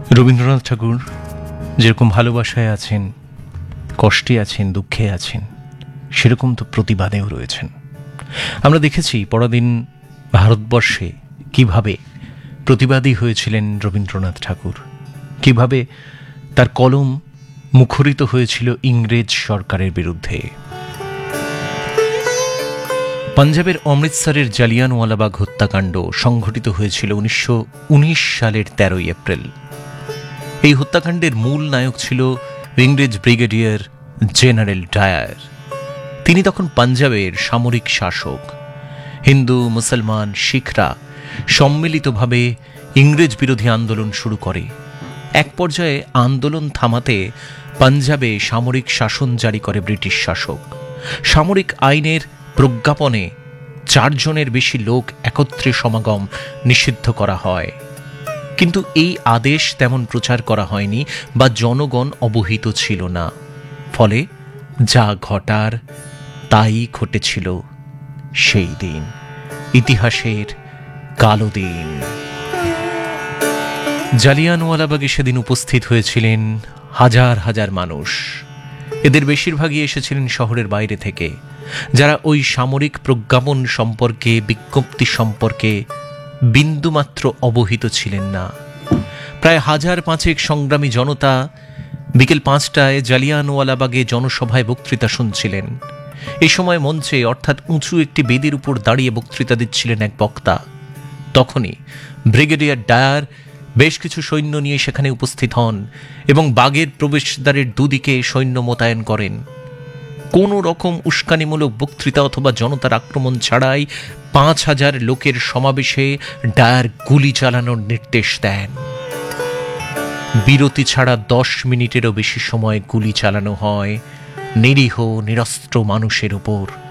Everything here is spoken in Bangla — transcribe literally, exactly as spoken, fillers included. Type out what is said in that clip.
রবীন্দ্রনাথ ঠাকুর যেরকম ভালোবাসায় আছেন, কষ্টে আছেন, দুঃখে আছেন, সেরকম তো প্রতিবাদেও রয়েছেন। আমরা দেখেছি পরদিন ভারতবর্ষে কিভাবে প্রতিবাদী হয়েছিলেন রবীন্দ্রনাথ ঠাকুর, কিভাবে তার কলম মুখরিত হয়েছিল ইংরেজ সরকারের বিরুদ্ধে। পাঞ্জাবের অমৃতসরের জালিয়ানওয়ালাবাগ হত্যাকাণ্ড সংঘটিত হয়েছিল উনিশশো উনিশ সালের তেরোই এপ্রিল। এই হত্যাকাণ্ডের মূল নায়ক ছিল ইংরেজ ব্রিগেডিয়ার জেনারেল ডায়ার। তিনি তখন পাঞ্জাবের সামরিক শাসক। হিন্দু, মুসলমান, শিখরা সম্মিলিতভাবে ইংরেজ বিরোধী আন্দোলন শুরু করে। এক পর্যায়ে আন্দোলন থামাতে পাঞ্জাবে সামরিক শাসন জারি করে ব্রিটিশ শাসক। সামরিক আইনের প্রজ্ঞাপনে চারজনের বেশি লোক একত্রে সমাগম নিষিদ্ধ করা হয়, কিন্তু এই আদেশ তেমন প্রচার করা হয়নি বা জনগণ অবহিত ছিল না। ফলে যা ঘটার তাই ঘটেছিল সেই দিন, ইতিহাসের কালো দিন। জালিয়ানওয়ালাবাগে সেদিন উপস্থিত হয়েছিলেন হাজার হাজার মানুষ। এদের বেশিরভাগই এসেছিলেন শহরের বাইরে থেকে, যারা ওই সামরিক প্রজ্ঞাপন সম্পর্কে, বিজ্ঞপ্তি সম্পর্কে বিন্দুমাত্র অবহিত ছিলেন না। প্রায় হাজার পাঁচেক সংগ্রামী জনতা বিকেল পাঁচটায় জালিয়ানওয়ালাবাগে জনসভায় বক্তৃতা শুনছিলেন। এই সময় মঞ্চে, অর্থাৎ উঁচু একটি বেদির উপর দাঁড়িয়ে বক্তৃতা দিচ্ছিলেন এক বক্তা। তখনই ব্রিগেডিয়ার ডায়ার বেশ কিছু সৈন্য নিয়ে সেখানে উপস্থিত হন এবং বাগের প্রবেশদ্বারের দুদিকে সৈন্য মোতায়েন করেন। কোনো রকম উস্কানিমূলক বক্তৃতা অথবা জনতার আক্রমণ ছাড়াই পাঁচ হাজার লোকের সমাবেশে ডায়ার গুলি চালানোর নির্দেশ দেন। বিরতি ছাড়া দশ মিনিটেরও বেশি সময় গুলি চালানো হয় নিরীহ নিরস্ত্র মানুষের উপর।